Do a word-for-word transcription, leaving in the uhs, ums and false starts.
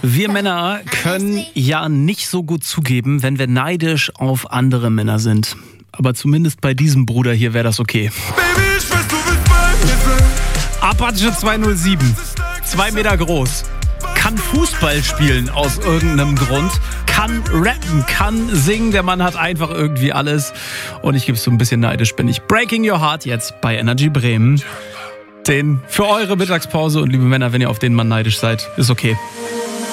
Wir Männer können ja nicht so gut zugeben, wenn wir neidisch auf andere Männer sind. Aber zumindest bei diesem Bruder hier wäre das okay. Baby, ich weiß, du willst bei mir sein. Apache zweihundertsieben, zwei Meter groß, kann Fußball spielen aus irgendeinem Grund, kann rappen, kann singen, der Mann hat einfach irgendwie alles. Und ich gebe es so ein bisschen neidisch, bin ich. Breaking Your Heart jetzt bei Energy Bremen. Den für eure Mittagspause und liebe Männer, wenn ihr auf den Mann neidisch seid, ist okay.